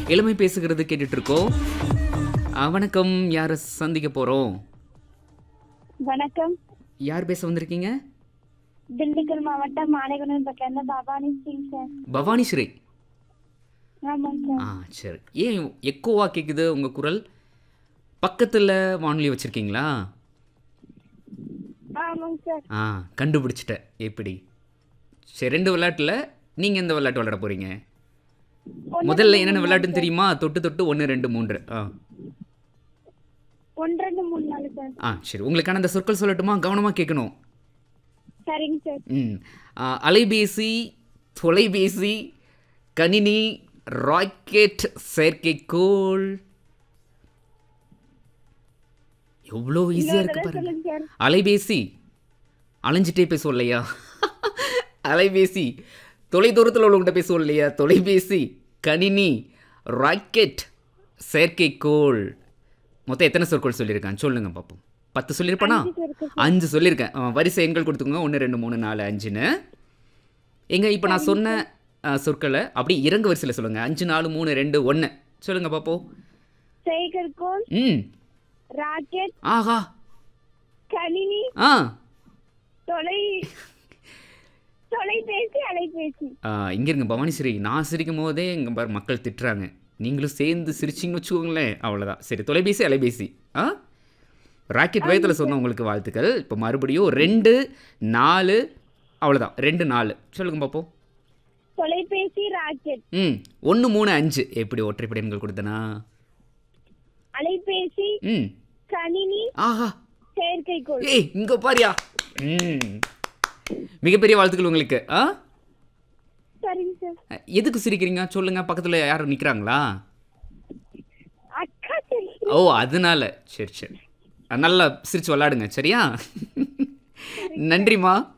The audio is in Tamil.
இளமை பேசுகிறது கேட்டுட்டு இருக்கோம். வணக்கம், யாரை சந்திக்க போறோம்? வணக்கம். யார் பேச வந்திருக்கீங்க? திண்டுக்கல் மாவட்டம் மாலைகுணம்பட்டில இருந்து பவானி சிங் சார். பவானி ஸ்ரீ. ஆமாங்க சார். சரி. ஏன் எக்கோவா கேக்குது உங்க குரல்? பக்கத்துல வானொலி வச்சிருக்கீங்களா? ஆமாங்க சார். கண்டுபிடிச்சிட்டேன். எப்படி? சரி, 2 விளையாட்டுல நீங்க எந்த விளையாட்டு விளையாட போறீங்க? முதல்ல என்னென்ன விளையாட்டுன்னு தெரியுமா? தொட்டு தொட்டு 1 2 3. 1 2 3 4 சார். சரி, உங்களுக்கான அந்த சொற்கள் சொல்லட்டுமா? கவனமா கேட்கணும். சரிங்க சார். அலைபேசி, தொலைபேசி, கணினி, ராக்கெட், செயற்கைக்கோள். எவ்வளோ ஈஸியா இருக்கு பாருங்க. சொல்லுங்க சார். அலைபேசி அலைஞ்சிட்டே பேசுவோம் இல்லையா? அலைபேசி தொலைதூரத்தில் உள்ளவங்கிட்ட பேசுவோம் இல்லையா? தொலைபேசி, கணினி, ராக்கெட், செயற்கைக்கோள். மொத்தம் எத்தனை சொற்கள் சொல்லியிருக்கான் சொல்லுங்க பார்ப்போம். 10 சொல்லியிருப்பானா? 5 சொல்லியிருக்கேன். வரிசை எண்கள் கொடுத்துக்கோங்க. 1 2 3 4 5ன்னு. எங்க இப்போ நான் சொன்ன சொற்களை அப்படி இறங்கு வரிசையில் சொல்லுங்க. 5 4 3 2 1 சொல்லுங்க பார்ப்போம். செயற்கைக்கோள், ராக்கெட், ஆஹா, கணினி, தொலைபேசி, அலைபேசி. இங்கே இருங்க பவானி ஸ்ரீ, நான் சிரிக்கும் போதே இங்கே மக்கள் திட்டுறாங்க. நீங்களும் சேர்ந்து சிரிச்சிங்கன்னு வச்சுக்கோங்களேன், அவ்வளோதான். சரி, தொலைபேசி, அலைபேசி, ராக்கெட் வயத்தில் சொன்ன உங்களுக்கு வாழ்த்துக்கள். இப்போ மறுபடியும் 2 4 அவ்வளோதான். 2 4 சொல்லுங்க பார்ப்போம். தொலைபேசி, ராக்கெட். 1 3 5 எப்படி ஒற்றைப்படை எண்கள் கொடுத்தனா? அலைபேசி, கணினி, ஆஹா, செயற்கைக்கோள். இங்க பாரியா. மிகப்பெரிய வாழ்த்துக்கள் உங்களுக்கு. சரிங்க சார். எதுக்கு சிரிக்கிறீங்க சொல்லுங்க? பக்கத்துல யாரும் நிக்கிறாங்களா? அக்கா சரி. அதனால. சரி சரி, நல்லா சிரிச்சு விளையாடுங்க சரியா? நன்றிம்மா.